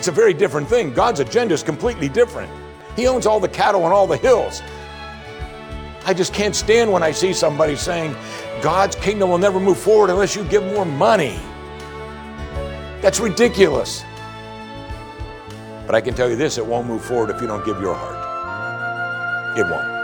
It's a very different thing. God's agenda is completely different. He owns all the cattle on all the hills. I just can't stand when I see somebody saying, God's kingdom will never move forward unless you give more money. That's ridiculous. But I can tell you this, it won't move forward if you don't give your heart. It won't.